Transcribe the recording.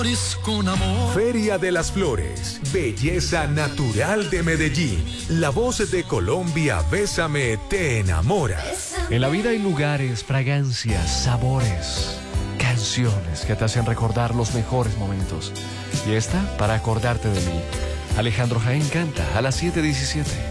con amor. Feria de las Flores, belleza natural de Medellín. La voz de Colombia, Bésame, te enamora. En la vida hay lugares, fragancias, sabores, canciones que te hacen recordar los mejores momentos. Y esta, para acordarte de mí. Alejandro Jaén canta a las 7:17.